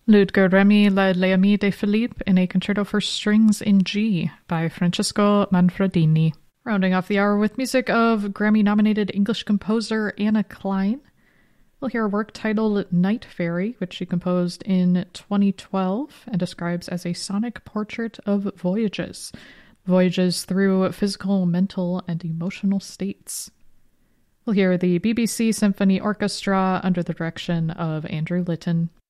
Ludger Remy La Leami de Philippe in a concerto for strings in G by Francesco Manfredini. Rounding off the hour with music of Grammy-nominated English composer Anna Klein. We'll hear a work titled Night Fairy, which she composed in 2012 and describes as a sonic portrait of voyages. Voyages through physical, mental, and emotional states. We'll hear the BBC Symphony Orchestra under the direction of Andrew Litton.